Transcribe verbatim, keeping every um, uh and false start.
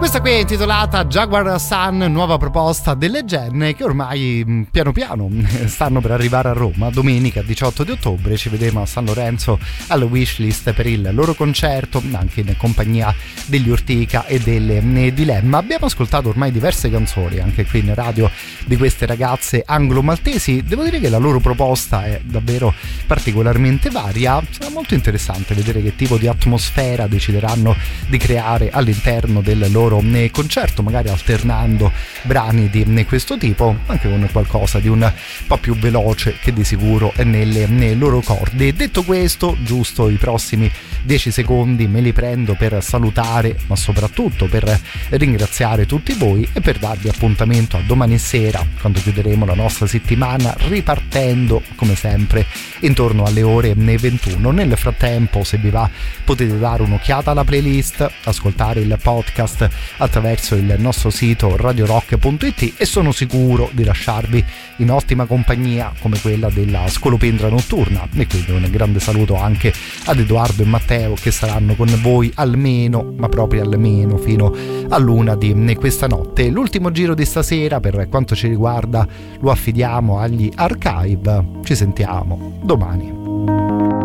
Questa qui è intitolata Jaguar Sun, nuova proposta delle Gen, che ormai piano piano stanno per arrivare a Roma. Domenica diciotto di ottobre ci vedremo a San Lorenzo al Wishlist per il loro concerto, anche in compagnia degli Urtica e delle Dilemma. Abbiamo ascoltato ormai diverse canzoni anche qui in radio di queste ragazze anglo-maltesi. Devo dire che la loro proposta è davvero particolarmente varia. Sarà molto interessante vedere che tipo di atmosfera decideranno di creare all'interno del loro concerto, magari alternando brani di questo tipo anche con qualcosa di un po' più veloce che di sicuro è nelle, nelle loro corde. Detto questo, giusto i prossimi dieci secondi me li prendo per salutare, ma soprattutto per ringraziare tutti voi e per darvi appuntamento a domani sera, quando chiuderemo la nostra settimana, ripartendo come sempre intorno alle ore ventuno. Nel frattempo, se vi va, potete dare un'occhiata alla playlist, ascoltare il podcast attraverso il nostro sito radio rock punto it, e sono sicuro di lasciarvi in ottima compagnia come quella della Scolopendra Notturna. E quindi un grande saluto anche ad Edoardo e Matteo, che saranno con voi almeno, ma proprio almeno, fino all'una di questa notte. L'ultimo giro di stasera per quanto ci riguarda lo affidiamo agli Archive. Ci sentiamo domani.